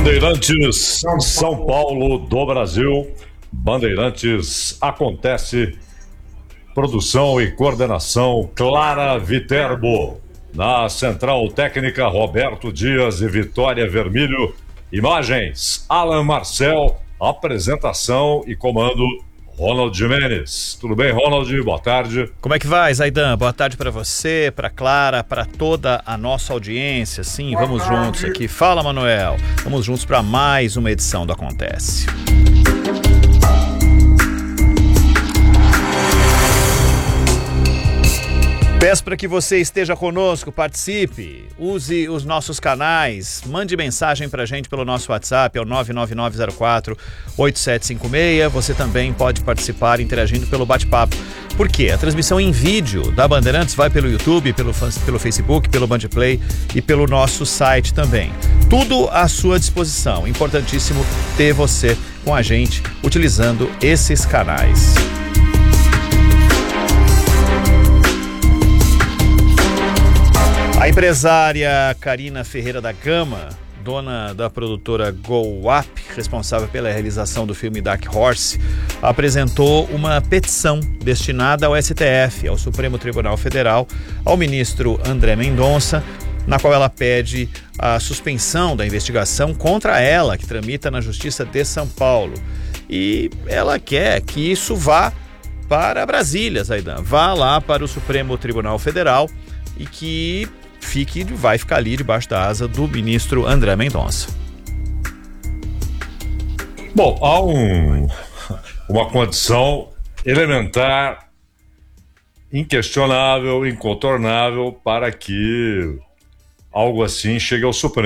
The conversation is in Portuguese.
Bandeirantes, São Paulo do Brasil. Bandeirantes acontece. Produção e coordenação Clara Viterbo. Na Central Técnica Roberto Dias e Vitória Vermilho. Imagens Alan Marcel. Apresentação e comando Ronald Jimenez. Tudo bem, Ronald? Boa tarde. Como é que vai, Zaidan? Boa tarde para você, para Clara, para toda a nossa audiência. Sim, vamos juntos aqui. Fala, Manuel. Vamos juntos para mais uma edição do Acontece. Peço para que você esteja conosco, participe, use os nossos canais, mande mensagem para a gente pelo nosso WhatsApp, é o 99904-8756. Você também pode participar interagindo pelo bate-papo. Por quê? A transmissão em vídeo da Bandeirantes vai pelo YouTube, pelo Facebook, pelo Bandplay e pelo nosso site também. Tudo à sua disposição. Importantíssimo ter você com a gente utilizando esses canais. A empresária Karina Ferreira da Gama, dona da produtora Go Up, responsável pela realização do filme Dark Horse, apresentou uma petição destinada ao STF, ao Supremo Tribunal Federal, ao ministro André Mendonça, na qual ela pede a suspensão da investigação contra ela, que tramita na Justiça de São Paulo. E ela quer que isso vá para Brasília, Zaidan, vá lá para o Supremo Tribunal Federal e que vai ficar ali debaixo da asa do ministro André Mendonça. Bom, há uma condição elementar, inquestionável, incontornável para que algo assim chegue ao Supremo.